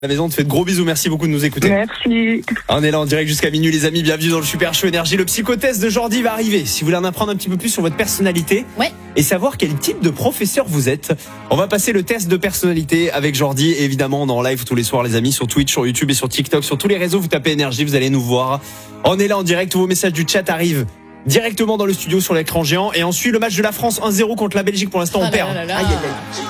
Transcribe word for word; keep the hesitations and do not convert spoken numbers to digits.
La maison te fait de gros bisous, merci beaucoup de nous écouter. Merci. On est là en direct jusqu'à minuit les amis, bienvenue dans le Super Show Énergie. Le psychotest de Jordi va arriver. Si vous voulez en apprendre un petit peu plus sur votre personnalité ouais. et savoir quel type de professeur vous êtes, on va passer le test de personnalité avec Jordi. Et évidemment, on est en live tous les soirs les amis, sur Twitch, sur YouTube et sur TikTok, sur tous les réseaux, vous tapez Énergie, vous allez nous voir. On est là en direct, tous vos messages du chat arrivent directement dans le studio sur l'écran géant. Et ensuite le match de la France un zéro contre la Belgique, pour l'instant on Ah là perd. là là là. Aïe aïe aïe.